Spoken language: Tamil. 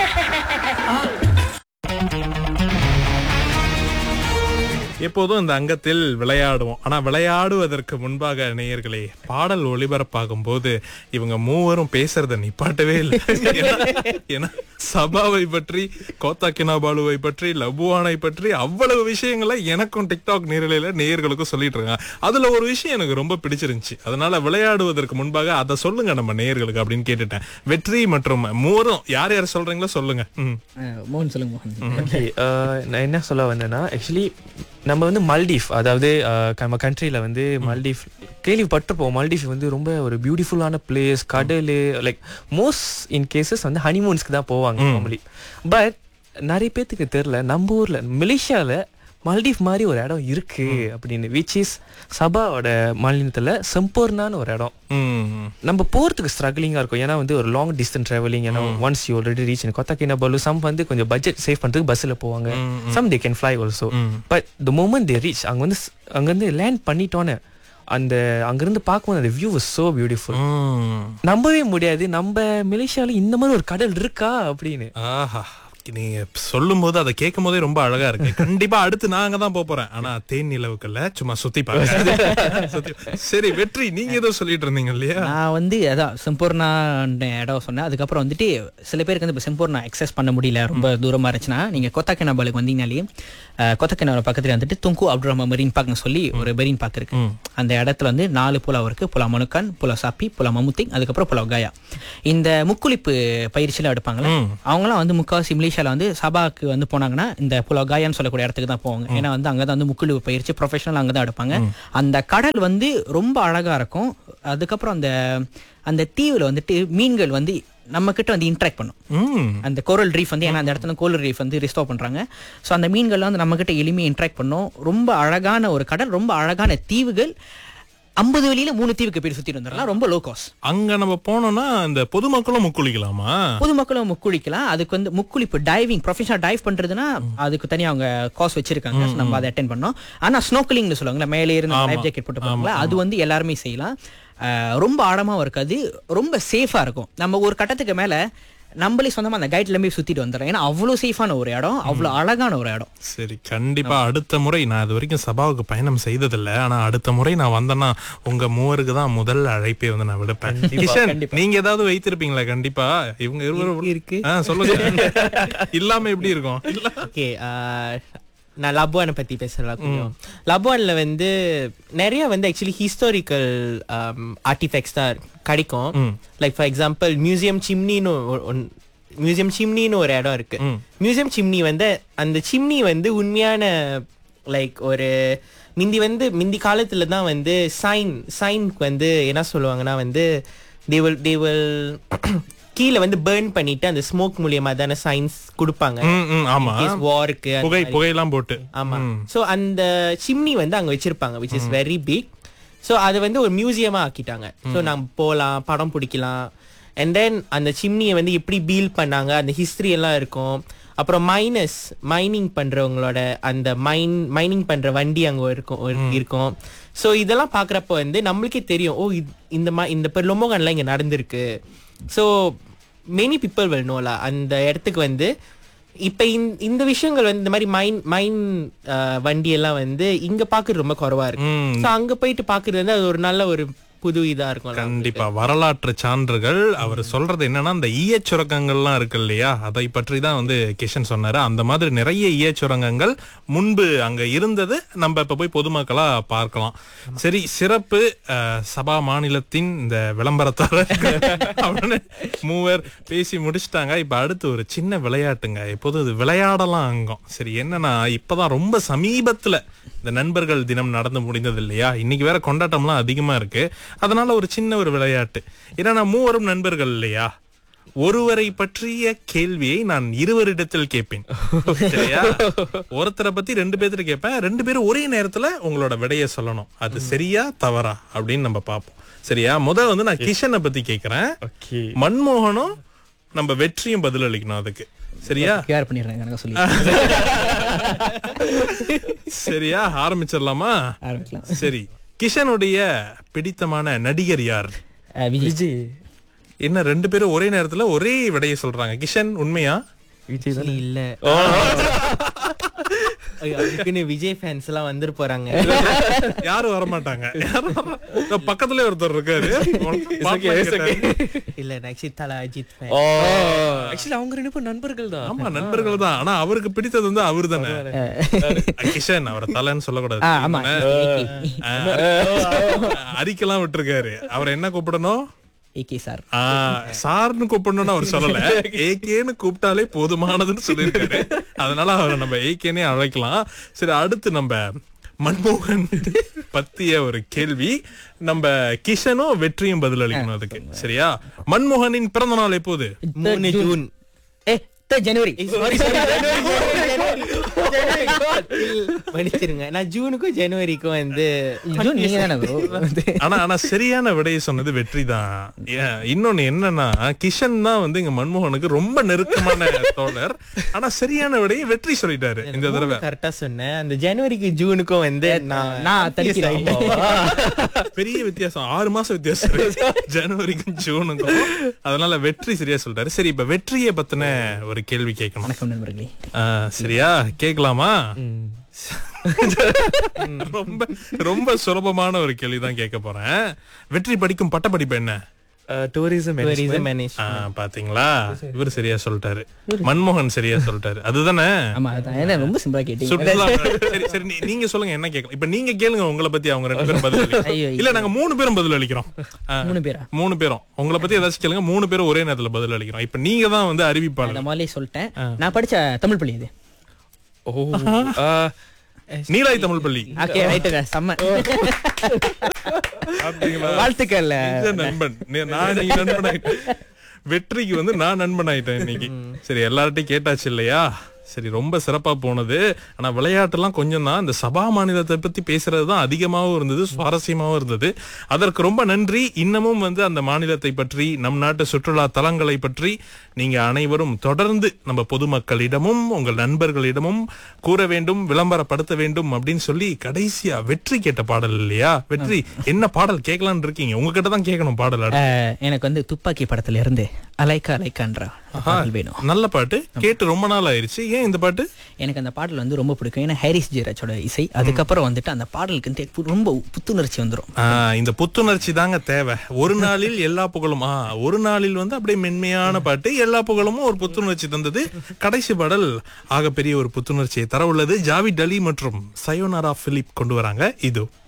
எப்போதும் இந்த அங்கத்தில் விளையாடுவோம். ஆனா விளையாடுவதற்கு முன்பாக நேயர்களே, பாடல் ஒளிபரப்பாகும் போது இவங்க மூவரும் பேசுறத நிப்பாட்டவே இல்லை. ஏன்னா சபாவை பற்றி, கோத்தா கினாபாலுவை பற்றி, லபுவானை பற்றி அவ்வளவு விஷயங்களை எனக்கும் டிக்டாக் நேரலையில நேயர்களுக்கும் சொல்லிட்டு இருக்காங்க. அதுல ஒரு விஷயம் எனக்கு ரொம்ப பிடிச்சிருந்துச்சு. அதனால விளையாடுவதற்கு முன்பாக அதை சொல்லுங்க நம்ம நேயர்களுக்கு அப்படின்னு கேட்டுட்டேன். வெற்றி மற்றும் மூவரும் யார் யார் சொல்றீங்களோ சொல்லுங்க. மோகன் சொல்லுங்க. மோகன். ஓகே, நான் என்ன சொல்ல வந்தேன்னா, ஆக்சுவலி நம்ம வந்து மால்டீவ், அதாவது நம்ம கண்ட்ரியில் வந்து மால்டீவ் கேள்விப்பட்டிருப்போம். மால்டீவ் வந்து ரொம்ப ஒரு பியூட்டிஃபுல்லான பிளேஸ், கடல், லைக் மோஸ்ட் இன் கேசஸ் வந்து ஹனிமூன்ஸ்க்கு தான் போவாங்க நார்மலி. பட் நிறைய பேத்துக்கு தெரியல, நம்ம ஊரில் மலேசியாவில் மால்டீவ் மாதிரி ஒரு இடம் இருக்கு அப்படின்னு, விச் இஸ் சபாவோட மாநிலத்தில் செம்போர்னான்னு ஒரு இடம். நம்ம போகிறதுக்கு ஸ்ட்ரகிளிங்காக இருக்கும், ஏன்னா வந்து ஒரு லாங் டிஸ்டன்ஸ் ட்ராவலிங். ஏன்னா once you already reach Kota Kinabalu, some வந்து கொஞ்சம் பட்ஜெட் சேவ் பண்ணுறதுக்கு பஸ்ஸில் போவாங்க, some they can fly also. But the moment they reach, அங்கேருந்து லேண்ட் பண்ணிட்டோன்னு அந்த அங்கிருந்து பார்க்கும்போது அந்த வியூ வாஸ் சோ பியூட்டிஃபுல். நம்பவே முடியாது நம்ம மலேசியாவில் இந்த மாதிரி ஒரு கடல் இருக்கா அப்படின்னு. நீங்க சொல்லும் போது அதை கேட்கும் போதே ரொம்ப அழகா இருக்கு. கண்டிப்பா அடுத்து நாங்க தான் போறேன். ஆனா தேன் நிலவுக்குள்ள சும்மா சுத்தி பாக்க. சரி வெற்றி, நீங்க ஏதோ சொல்லிட்டு இருந்தீங்க இல்லையா? நான் வந்து அதான் செம்போர்னா இடம் சொன்னேன். அதுக்கப்புறம் வந்துட்டு சில பேருக்கு வந்து இப்போ செம்போர்னா எக்ஸஸ் பண்ண முடியல, ரொம்ப தூரமா இருந்துச்சுன்னா நீங்க கோத்தா கினாபாலுக்கு வந்தீங்கனாலே கோத்தா கினாபாலு பக்கத்துல வந்துட்டு துங்கு அப்துல் ரஹ்மான் மெரீன் பார்க்னு சொல்லி ஒரு மெரீன் பார்க் இருக்கு. அந்த இடத்துல வந்து 4 புலாவ் இருக்கு. புலா மனுக்கான், புலா சாப்பி, புலா மமுத்திங், அதுக்கப்புறம் புலா காயா. இந்த முக்குளிப்பு பயிற்சியெல்லாம் எடுப்பாங்களே, அவங்களாம் வந்து முக்காவாசி மலேசியால வந்து சபாக்கு வந்து போனாங்கன்னா இந்த புலா காயான்னு சொல்லக்கூடிய இடத்துக்கு தான் போவாங்க. ஏன்னா வந்து அங்கதான் வந்து முக்குளிப்பு பயிற்சி ப்ரொஃபஷனல் அங்கதான் எடுப்பாங்க. அந்த கடல் வந்து ரொம்ப அழகா இருக்கும். அதுக்கப்புறம் அந்த தீவுல வந்துட்டு மீன்கள் வந்து நம்ம கிட்ட வந்து இன்ட்ராக்ட் பண்ணும். அந்த கோரல் ரீஃப் வந்து, ஏன்னா அந்த இடத்துல கோரல் ரீஃப் வந்து ரிஸ்டோர் பண்றாங்க. ஸோ அந்த மீன்கள்லாம் வந்து நம்ம கிட்ட எளிமையாக இன்ட்ராக்ட் பண்ணும். ரொம்ப அழகான ஒரு கடல், ரொம்ப அழகான தீவுகள். 50 வெளியில 3 தீவுக்கு போய் சுத்திட்டு வந்துடலாம். ரொம்ப லோ காஸ்ட். அங்க நம்ம போனோம்னா இந்த பொதுமக்களும் முக்குளிக்கலாமா? பொதுமக்களும் முக்குளிக்கலாம். அதுக்கு வந்து முக்குளிப்பு டைவிங் ப்ரொஃபஷனல் டைவ் பண்றதுன்னா அதுக்கு தனியா அவங்க காசு வச்சிருக்காங்க. நம்ம அதை அட்டென்ட் பண்ணோம். ஆனா ஸ்னோக்கலிங்னு சொல்லுவாங்களா, மேலே இருந்து லைஃப் ஜாக்கெட் போட்டு போவாங்களா, அது வந்து எல்லாருமே செய்யலாம். ரொம்ப ஆழமாவும் இருக்காது, ரொம்ப சேஃபா இருக்கும். நம்ம ஒரு கட்டத்துக்கு மேல நம்மளே சொந்தமா அந்த கைட்ல போய் சுத்திட்டு வந்துடுறோம். ஏன்னா அவ்வளவு சேஃபான ஒரு இடம், அவ்வளவு அழகான ஒரு இடம். சரி, கண்டிப்பா அடுத்த முறை, நான் இது வரைக்கும் சபாவுக்கு பயணம் செய்ததில்லை, ஆனா அடுத்த முறை நான் வந்தேன்னா உங்க மூவருக்கு தான் முதல் அழைப்பே வந்து நான் விடுப்பேன். கிஷன், நீங்க ஏதாவது வைத்திருப்பீங்களா? கண்டிப்பா இவங்க இருவரும் இருக்கு. சொல்லுங்க. இல்லாம எப்படி இருக்கும்? ஓகே, நான் லபுவானை பத்தி பேசலாம் கொஞ்சம். லபுவான்ல வந்து நிறைய வந்து ஆக்சுவலி ஹிஸ்டாரிக்கல் ஆர்டிஃபேக்ட்ஸ் தான் கிடைக்கும். லைக் ஃபார் எக்ஸாம்பிள் மியூசியம் சிம்னின்னு ஒரு இடம் இருக்கு. மியூசியம் சிம்னி வந்து அந்த சிம்னி வந்து உண்மையான லைக் ஒரு முந்தி காலத்துல தான் வந்து சைன்க்கு வந்து என்ன சொல்லுவாங்கன்னா வந்து they will கீழே வந்து பர்ன் பண்ணிட்டு அந்த ஸ்மோக் மூலியமா தான சயின்ஸ் கொடுப்பாங்க. ஆமா, வாருக்கு புகையெல்லாம் போட்டு. ஆமா. சோ அந்த சிம்னி வந்து அங்க வச்சிருப்பாங்க, which is very big. So அது வந்து ஒரு மியூசியமா ஆக்கிட்டாங்க. சோ நம்ம போலாம், படம் பிடிக்கலாம். அண்ட் தென் அந்த சிம்னியை வந்து எப்படி பீல் பண்ணாங்க, அந்த ஹிஸ்டரி எல்லாம் இருக்கும். அப்புறம் மைனிங் பண்றவங்களோட அந்த மைனிங் பண்ற வண்டி அங்க இருக்கும். சோ இதெல்லாம் பாக்குறப்ப வந்து நம்மளுக்கே தெரியும், ஓ இந்த லொமோகன்லாம் இங்க நடந்திருக்கு. ஸோ மெனி பீப்புள் வில் நோலா அந்த இடத்துக்கு வந்து. இப்போ இந்த விஷயங்கள் வந்து இந்த மாதிரி மைன் வண்டி எல்லாம் வந்து இங்க பாக்குறது ரொம்ப குறைவா இருக்கு. ஸோ அங்க போயிட்டு பாக்குறது வந்து அது ஒரு நல்ல ஒரு புது இதா இருக்கும். கண்டிப்பா வரலாற்று சான்றுகள். அவர் சொல்றது என்னன்னா, இந்த ஈயச்சுரங்கங்கள்லாம் இருக்கு இல்லையா, அதை பற்றி தான் வந்து கிஷன் சொன்னாரு. அந்த மாதிரி நிறைய ஈயச்சுரங்கங்கள் முன்பு அங்க இருந்தது. நம்ம இப்ப போய் பொதுமக்களா பார்க்கலாம். சரி, சிறப்பு. சபா மாநிலத்தின் இந்த விளம்பரத்தார அப்படின்னு மூவர் பேசி முடிச்சுட்டாங்க. இப்ப அடுத்து ஒரு சின்ன விளையாட்டுங்க. எப்போதும் இது விளையாடலாம் அங்கம். சரி, என்னன்னா இப்பதான் ரொம்ப சமீபத்துல இந்த நண்பர்கள் தினம் நடந்து முடிந்தது இல்லையா, இன்னைக்கு வேற கொண்டாட்டம்லாம் அதிகமா இருக்கு. அதனால ஒரு சின்ன ஒரு விளையாட்டு. ஏன்னா மூவரும் நண்பர்கள் இல்லையா, ஒருவரை பற்றிய கேள்வியை நான் இருவரிடத்தில் கேட்பேன். சரியா? ஒருத்தரை பத்தி 2 பேர்த்துல கேட்பேன். 2 பேரும் ஒரே நேரத்துல உங்களோட விடைய சொல்லணும். அது சரியா தவறா அப்படின்னு நம்ம பார்ப்போம். சரியா? முதல் வந்து நான் கிஷனை பத்தி கேக்குறேன். மன்மோகனும் நம்ம வெற்றியும் பதில் அளிக்கணும் அதுக்கு. சரியா? கேர் பண்ணிடுறேன் சொல்லி. சரியா? ஆரம்பிச்சிடலாமா? ஆரம்பிக்கலாம். சரி, கிஷனுடைய பிடித்தமான நடிகர் யார்? விஜய். என்ன 2 பேரும் ஒரே நேரத்துல ஒரே விடையை சொல்றாங்க. கிஷன் உண்மையா? விஜய் தானே. இல்ல ஐயோ, அதுக்குன்னு விஜய் ஃபேன்ஸ் எல்லாம் வந்துட்டு போறாங்க. யாரும் வரமாட்டாங்க. பக்கத்துல ஒருத்தர் இருக்காரு. இல்ல actually Thala Ajith fan. Actually அவங்க 2 பேரும் நண்பர்கள் தான். ஆமா நண்பர்கள் தான். ஆனா அவருக்கு பிடித்தது வந்து அவரு தானே. கிஷன் அவரை தலைன்னு சொல்லக்கூடாது. ஆமா அரிக்கலாம் விட்டுருக்காரு. அவரை என்ன கூப்பிடணும்? AK sir. சார்னு கூப்பிடணும்னு அவர் சொல்லல, ஏகேன்னு கூப்பிட்டாலே போதுமானதுன்னு சொல்லியிருக்காரு. அதனால அவரை நம்ம ஏகேனே அழைக்கலாம். சரி, அடுத்து நம்ம மன்மோகன் பத்திய ஒரு கேள்வி. நம்ம கிஷனும் வெற்றியும் பதில் அளிக்கணும் அதுக்கு. சரியா? மன்மோகனின் பிறந்த நாள் எப்போது? 3 ஜூன். ஜனவரி. மன்னிச்சிருங்க, நான் ஜூனுக்கும் ஜனவரிக்கும் வந்து ஜூன் நீங்க தானே bro? ஆனா சரியான விடையை சொன்னது வெற்றி தான். இன்னொன்னு என்னன்னா, கிஷன் தான் வந்து இங்க மன்மோகனுக்கு ரொம்ப நெருக்கமான தோழர். ஆனா சரியான விடையை வெற்றி சொல்லிட்டாரு இந்த தடவை. கரெக்டா சொன்னேன். அந்த ஜனவரிக்கு ஜூனுக்கும் வந்து நான் தள்ளிக்கிறேன். பெரிய வித்தியாசம், 6 மாசம் வித்தியாசம் இருக்கு ஜனவரிக்கும் ஜூனுக்கும். அதனால வெற்றி சரியா சொல்லிட்டாரு. சரி, இப்ப வெற்றியை பத்தின ஒரு கேள்வி கேட்கணும். வணக்கம் நண்பர்களே. சரியா கேட்கலாமா? ரொம்ப ரொம்ப சுலபமான ஒரு கேள்விதான் கேட்க போறேன். வெற்றி படிக்கும் பட்ட படிப்பு என்ன? Tourism manage. பாத்தீங்களா, இவர் சரியா சொல்லிட்டாரு. மன்மோகன் சரியா சொல்லிட்டாரு. அதுதானே ஆமா அதான். ஏன்னா ரொம்ப சிம்பிளா கேட்டீங்க. சுற்றுலா. சரி சரி, நீங்க சொல்லுங்க என்ன கேட்கலாம். இப்ப நீங்க கேளுங்க உங்களை பத்தி. அவங்க 2 பேரும் பதில் அளிக்கிறோம். ஐயோ, இல்ல நாங்க 3 பேரும் பதில் அளிக்கிறோம். 3 பேரா? 3 பேரும் உங்களை பத்தி ஏதாச்சும் கேளுங்க. 3 பேரும் ஒரே நேரத்துல பதில் அளிக்கிறோம். இப்ப நீங்க தான் வந்து அறிவிப்பாளர். நான் முதல்ல சொல்லிட்டேன். நான் படிச்ச தமிழ் பள்ளி இது. நீலாய் தமிழ் பள்ளி. ஓகே ரைட்டுங்க. செம்ம. வாழ்த்துக்கள் நண்பன். நான் நீங்க நண்பன் ஆயிட்டேன். வெற்றிக்கு வந்து நான் நண்பன் ஆயிட்டேன் இன்னைக்கு. சரி, எல்லார்ட்டையும் கேட்டாச்சு இல்லையா? சரி, ரொம்ப சிறப்பா போனது. ஆனா விளையாட்டுலாம் கொஞ்சம் தான். இந்த சபா மாநிலத்தை பத்தி பேசுறது தான் அதிகமாகவும் இருந்தது, சுவாரஸ்யமாகவும் இருந்தது. அதற்கு ரொம்ப நன்றி. இன்னமும் வந்து அந்த மாநிலத்தை பற்றி, நம் நாட்டு சுற்றுலா தலங்களை பற்றி நீங்க அனைவரும் தொடர்ந்து நம்ம பொதுமக்களிடமும் உங்கள் நண்பர்களிடமும் கூற வேண்டும், விளம்பரப்படுத்த வேண்டும் அப்படின்னு சொல்லி கடைசியா வெற்றி கேட்ட பாடல் இல்லையா? வெற்றி என்ன பாடல் கேட்கலான்னு இருக்கீங்க? உங்ககிட்ட தான் கேட்கணும் பாடல். எனக்கு வந்து துப்பாக்கி படத்துல இருந்து அலைக்கா அலைக்கான்ற பாடல் வேணும். நல்ல பாட்டு, கேட்டு ரொம்ப நாள் ஆயிருச்சு. ஏன் இந்த பாட்டு? எனக்கு அந்த பாடல் வந்து ரொம்ப பிடிக்கும். ஏன்னா ஹாரிஸ் ஜெயராஜோட இசை. அதுக்கப்புறம் வந்துட்டு அந்த பாடலுக்கு வந்து ரொம்ப புத்துணர்ச்சி வந்துடும். இந்த புத்துணர்ச்சி தாங்க தேவை. ஒரு நாளில் எல்லா புகழும். ஒரு நாளில் வந்து அப்படியே மென்மையான பாட்டு, எல்லா புகழும் ஒரு புத்துணர்ச்சி தந்தது. கடைசி பாடல் ஆகப்பெரிய ஒரு புத்துணர்ச்சியை தர உள்ளது. ஜாவித் அலி மற்றும் சயோனாரா பிலிப் கொண்டு வராங்க. இது